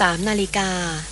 13 นาฬิกา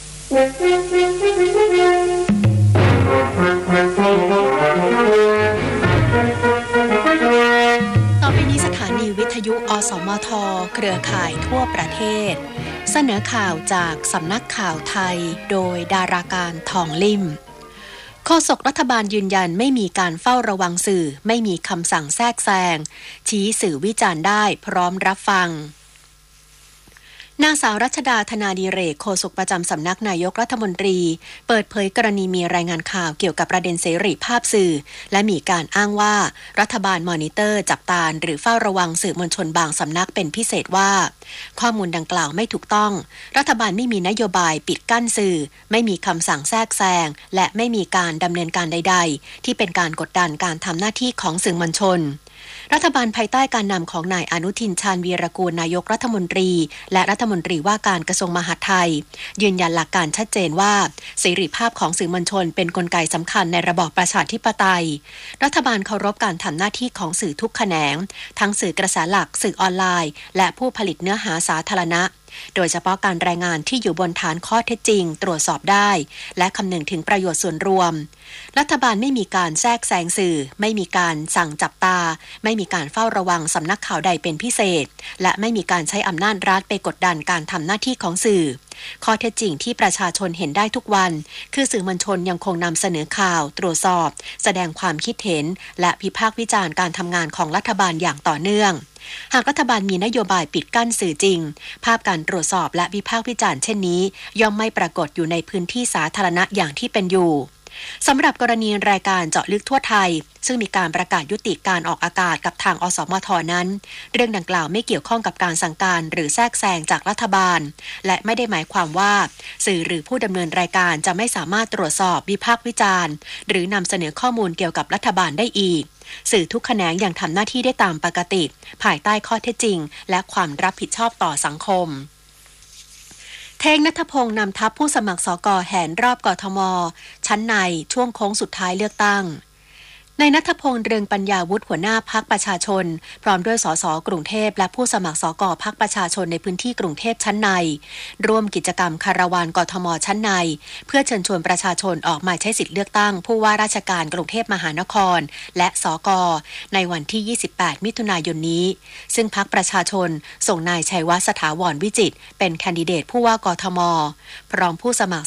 ต่อไปนี้สถานีวิทยุอสมทเครือข่ายทั่วประเทศเสนอข่าวจากสำนักข่าวไทยโดยดาราการทองลิ่มโฆษกรัฐบาลยืนยันไม่มีการเฝ้าระวังสื่อไม่มีคำสั่งแทรกแซงชี้สื่อวิจารณ์ได้พร้อมรับฟังนางสาวรัชดาธนาดิเรกโฆษกประจำสำนักนายกรัฐมนตรีเปิดเผยกรณีมีรายงานข่าวเกี่ยวกับประเด็นเสรีภาพสื่อและมีการอ้างว่ารัฐบาลมอนิเตอร์จับตาหรือเฝ้าระวังสื่อมวลชนบางสำนักเป็นพิเศษว่าข้อมูลดังกล่าวไม่ถูกต้องรัฐบาลไม่มีนโยบายปิดกั้นสื่อไม่มีคำสั่งแทรกแซงและไม่มีการดำเนินการใดๆที่เป็นการกดดันการทำหน้าที่ของสื่อมวลชนรัฐบาลภายใต้การนำของนายอนุทินชาญวีรกูลนายกรัฐมนตรีและรัฐมนตรีว่าการกระทรวงมหาดไทยยืนยันหลักการชัดเจนว่าเสรีภาพของสื่อมวลชนเป็นกลไกสำคัญในระบอบประชาธิปไตยรัฐบาลเคารพการทำหน้าที่ของสื่อทุกแขนงทั้งสื่อกระแสหลักสื่อออนไลน์และผู้ผลิตเนื้อหาสาธารณะโดยเฉพาะการรายงานที่อยู่บนฐานข้อเท็จจริงตรวจสอบได้และคำนึงถึงประโยชน์ส่วนรวมรัฐบาลไม่มีการแทรกแซงสื่อไม่มีการสั่งจับตาไม่มีการเฝ้าระวังสำนักข่าวใดเป็นพิเศษและไม่มีการใช้อำนาจรัฐไปกดดันการทำหน้าที่ของสื่อข้อเท็จจริงที่ประชาชนเห็นได้ทุกวันคือสื่อมวลชนยังคงนำเสนอข่าวตรวจสอบแสดงความคิดเห็นและวิพากษ์วิจารณ์การทำงานของรัฐบาลอย่างต่อเนื่องหากรัฐบาลมีนโยบายปิดกั้นสื่อจริงภาพการตรวจสอบและวิพากษ์วิจารณ์เช่นนี้ย่อมไม่ปรากฏอยู่ในพื้นที่สาธารณะอย่างที่เป็นอยู่สำหรับกรณีรายการเจาะลึกทั่วไทยซึ่งมีการประกาศยุติการออกอากาศกับทางอสมทนั้นเรื่องดังกล่าวไม่เกี่ยวข้องกับการสั่งการหรือแทรกแซงจากรัฐบาลและไม่ได้หมายความว่าสื่อหรือผู้ดำเนินรายการจะไม่สามารถตรวจสอบวิพากษ์วิจารณ์หรือนำเสนอข้อมูลเกี่ยวกับรัฐบาลได้อีกสื่อทุกแขนงยังทำหน้าที่ได้ตามปกติภายใต้ข้อเท็จจริงและความรับผิดชอบต่อสังคมเทง ณัฐพงษ์นำทัพผู้สมัครสก.แห่นรอบกทม.ชั้นในช่วงโค้งสุดท้ายเลือกตั้งนายณัฐพงษ์ เรืองปัญญาวุฒิหัวหน้าพรรคประชาชนพร้อมด้วยสสกรุงเทพและผู้สมัครสก.พรรคประชาชนในพื้นที่กรุงเทพชั้นในร่วมกิจกรรมคาราวานกทม.ชั้นในเพื่อเชิญชวนประชาชนออกมาใช้สิทธิเลือกตั้งผู้ว่าราชการกรุงเทพมหานครและสก.ในวันที่ 28 มิถุนายนนี้ซึ่งพรรคประชาชนส่งนายชัยวัฒน์สถาวรวิจิตรเป็นแคนดิเดตผู้ว่ากทมพร้อมผู้สมัคร